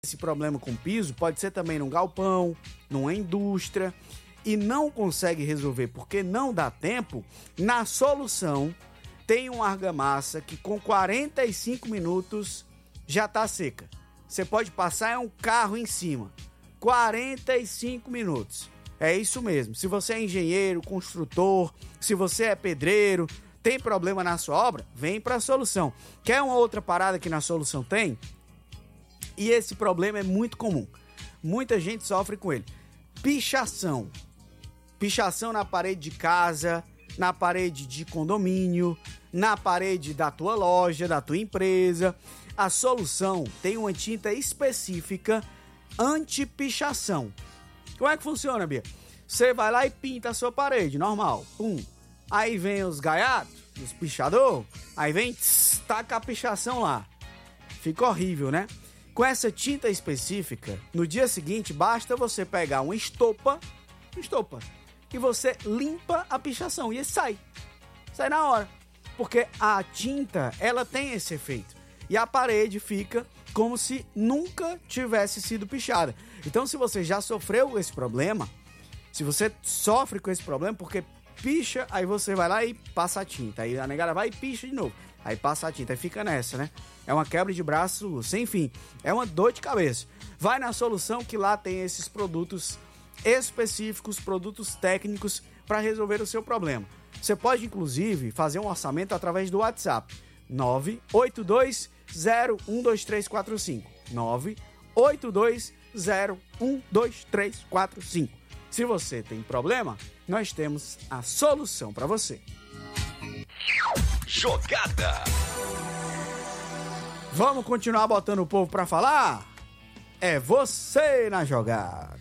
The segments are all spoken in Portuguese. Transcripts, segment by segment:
esse problema com piso, pode ser também num galpão, numa indústria, e não consegue resolver porque não dá tempo, na solução tem uma argamassa que com 45 minutos já está seca. Você pode passar um carro em cima. 45 minutos. É isso mesmo. Se você é engenheiro, construtor, se você é pedreiro, tem problema na sua obra, vem para a solução. Quer uma outra parada que na solução tem? E esse problema é muito comum. Muita gente sofre com ele. Pichação. Pichação na parede de casa, na parede de condomínio, na parede da tua loja, da tua empresa. A solução tem uma tinta específica anti-pichação. Como é que funciona, Bia? Você vai lá e pinta a sua parede, normal. Pum. Aí vem os gaiatos, os pichadores, aí vem, taca a pichação lá. Fica horrível, né? Com essa tinta específica, no dia seguinte, basta você pegar uma estopa, e você limpa a pichação e sai na hora. Porque a tinta, ela tem esse efeito. E a parede fica como se nunca tivesse sido pichada. Então, se você já sofreu esse problema, se você sofre com esse problema, porque picha, aí você vai lá e passa a tinta. Aí a negada vai e picha de novo. Aí passa a tinta, aí fica nessa, né? É uma quebra de braço sem fim. É uma dor de cabeça. Vai na solução que lá tem esses produtos específicos, produtos técnicos para resolver o seu problema. Você pode, inclusive, fazer um orçamento através do WhatsApp. 982012345. 982012345. Se você tem problema, nós temos a solução para você. Jogada. Vamos continuar botando o povo para falar? É você na jogada.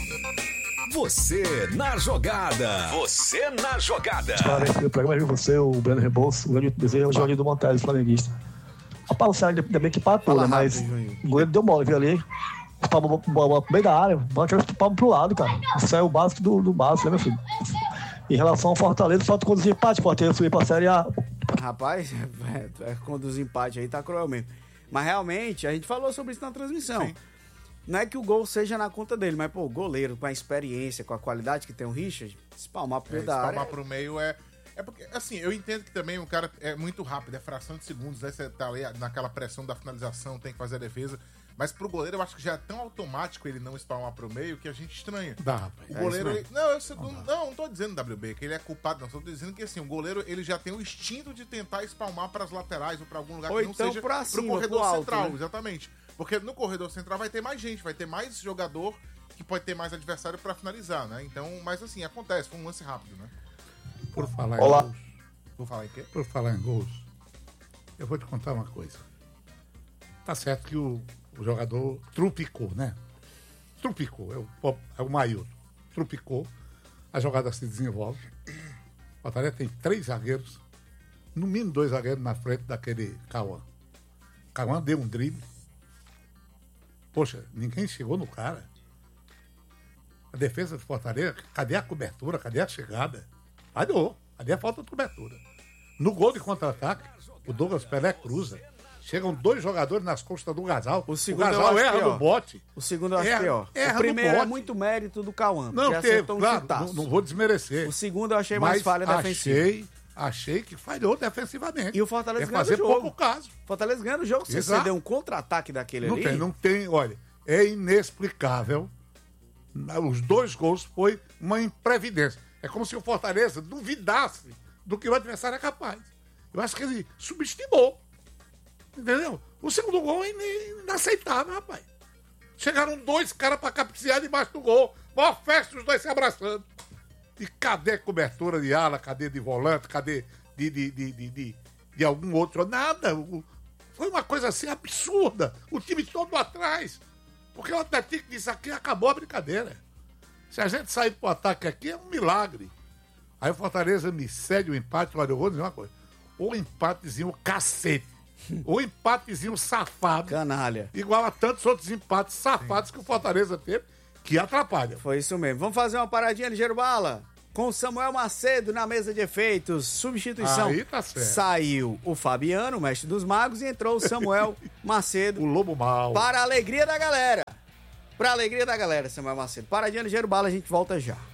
Você na jogada. Você na jogada. Parabéns pelo programa, viu? Você, o Breno Rebouças, o grande desejo, o Jorginho do Montes, flamenguista. Rapaz, o Ceará ainda bem que empatou, né? Mas o goleiro deu mole, viu ali? Palma pro meio da área, bate os palmas pro lado, cara. Isso é o básico do básico, né, meu filho? Em relação ao Fortaleza, falta conduzir empate, Fortaleza subir pra Série A. Rapaz, conduzir empate aí tá cruel mesmo. Mas realmente, a gente falou sobre isso na transmissão. Sim. Não é que o gol seja na conta dele, mas, pô, o goleiro, com a experiência, com a qualidade que tem o Richard, espalmar pro meio da área. Espalmar pro meio é porque, assim, eu entendo que também o cara é muito rápido, é fração de segundos, né? Você tá ali naquela pressão da finalização, tem que fazer a defesa. Mas pro goleiro, eu acho que já é tão automático ele não espalmar pro meio que a gente estranha. Dá, rapaz. O goleiro... não tô dizendo, WB, que ele é culpado, não. Tô dizendo que, assim, o goleiro, ele já tem o instinto de tentar espalmar pras laterais ou pra algum lugar ou que não então seja pra cima, pro corredor pro alto, central. né? Exatamente. Porque no corredor central vai ter mais gente, vai ter mais jogador que pode ter mais adversário pra finalizar, né? Então, mas assim, acontece, foi um lance rápido, né? Por falar Olá. em gols. Vou falar em quê? Por falar em gols, eu vou te contar uma coisa. Tá certo que o jogador trupicou, né? Trupicou, é o Maílson. Trupicou, a jogada se desenvolve. O Fortaleza tem 3 zagueiros, no mínimo 2 zagueiros na frente daquele Cauã. Cauã deu um drible. Poxa, ninguém chegou no cara. A defesa do Fortaleza, cadê a cobertura? Cadê a chegada? Falhou. Ali é falta de cobertura. No gol de contra-ataque, o Douglas Pelé cruza. Chegam 2 jogadores nas costas do Gasal. O Gasal erra no bote. O segundo eu acho pior. O primeiro é muito mérito do Cauã. Não teve, claro, não vou desmerecer. O segundo eu achei mais falha defensiva. Achei que falhou defensivamente. E o Fortaleza ganhou fazer o jogo. pouco caso. Fortaleza ganhou o jogo. Se você deu um contra-ataque daquele ali... Não tem, olha, é inexplicável. Os 2 gols foi uma imprevidência. É como se o Fortaleza duvidasse do que o adversário é capaz. Eu acho que ele subestimou. Entendeu? O segundo gol é inaceitável, rapaz. Chegaram 2 caras pra cabecear debaixo do gol. Mó festa, os 2 se abraçando. E cadê a cobertura de ala? Cadê de volante? Cadê de algum outro? Nada. Foi uma coisa assim absurda. O time todo lá atrás. Porque o Atlético disse aqui, acabou a brincadeira. Se a gente sair pro ataque aqui, é um milagre. Aí o Fortaleza me cede o empate. Olha, eu vou dizer uma coisa. O empatezinho cacete. O empatezinho safado. Canalha. Igual a tantos outros empates safados que o Fortaleza teve, que atrapalha. Foi isso mesmo. Vamos fazer uma paradinha, ligeiro bala? com Samuel Macedo na mesa de efeitos. Substituição. Aí tá certo. Saiu o Fabiano, o mestre dos magos, e entrou o Samuel Macedo. O Lobo Mal. Para a alegria da galera. Para a alegria da galera, Samuel Macedo. Paradinha ligeiro bala, a gente volta já.